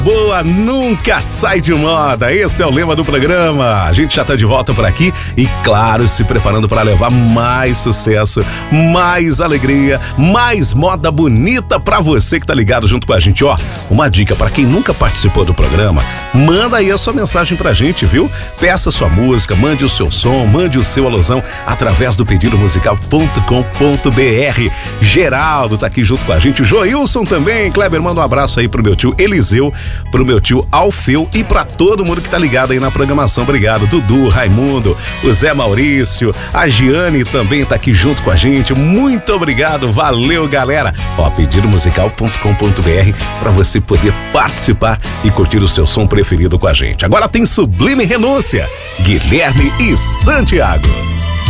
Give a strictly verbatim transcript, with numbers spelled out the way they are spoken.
Boa nunca sai de moda, esse é o lema do programa. A gente já tá de volta por aqui e, claro, se preparando para levar mais sucesso, mais alegria, mais moda bonita para você que tá ligado junto com a gente. Ó, uma dica para quem nunca participou do programa, manda aí a sua mensagem pra gente, viu? Peça sua música, mande o seu som, mande o seu alusão através do pedido musical ponto com ponto br. Geraldo tá aqui junto com a gente, o Joilson também. Kleber, manda um abraço aí pro meu tio Eliseu, pro meu tio Alfeu e pra todo mundo que tá ligado aí na programação. Obrigado, Dudu, Raimundo, o Zé Maurício, a Giane também tá aqui junto com a gente. Muito obrigado, valeu, galera. Ó, pedido musical ponto com ponto br pra você poder participar e curtir o seu som preferido com a gente. Agora tem Sublime Renúncia, Guilherme e Santiago.